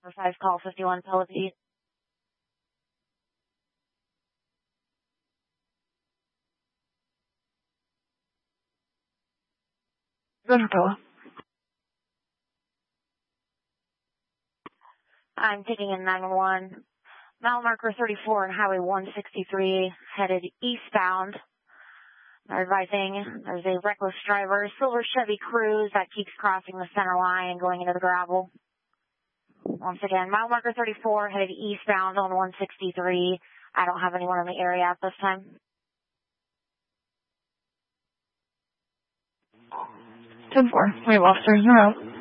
5 call 51 Pelosi. Central. I'm taking in 911. Mile marker 34 and Highway 163 headed eastbound. They're advising there's a reckless driver, silver Chevy Cruze that keeps crossing the center line and going into the gravel. Once again, mile marker 34 headed eastbound on 163. I don't have anyone in the area at this time. 10-4. We have officers in route.